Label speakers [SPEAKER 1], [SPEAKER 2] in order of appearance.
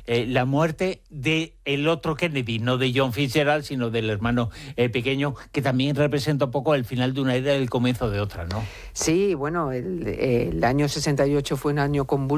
[SPEAKER 1] la muerte de el otro Kennedy, no de John Fitzgerald, sino del hermano pequeño, que también representa un poco el final de una era y el comienzo de otra, ¿no?
[SPEAKER 2] Sí, bueno, el año 68 fue un año convulso